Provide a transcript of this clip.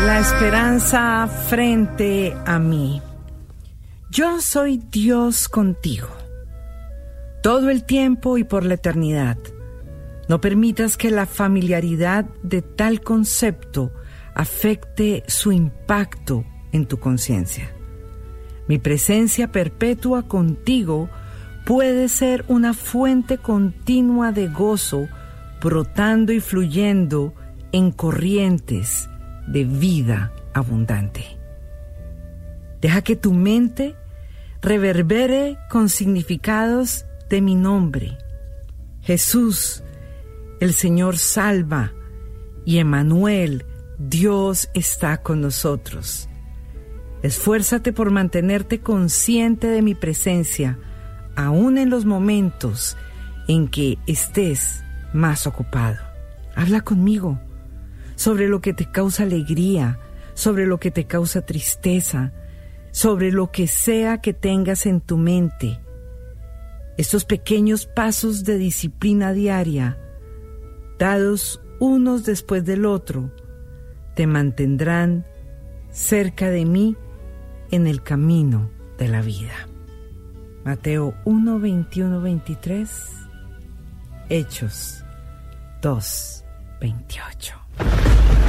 La esperanza frente a mí. Yo soy Dios contigo, todo el tiempo y por la eternidad. No permitas que la familiaridad de tal concepto afecte su impacto en tu conciencia. Mi presencia perpetua contigo puede ser una fuente continua de gozo, brotando y fluyendo en corrientes de vida abundante. Deja que tu mente reverbere con significados de mi nombre. Jesús, el Señor salva, y Emmanuel, Dios está con nosotros. Esfuérzate por mantenerte consciente de mi presencia, aún en los momentos en que estés más ocupado. Habla conmigo sobre lo que te causa alegría, sobre lo que te causa tristeza, sobre lo que sea que tengas en tu mente. Estos pequeños pasos de disciplina diaria, dados unos después del otro, te mantendrán cerca de mí en el camino de la vida. Mateo 1, 21, 23, Hechos 2, 28.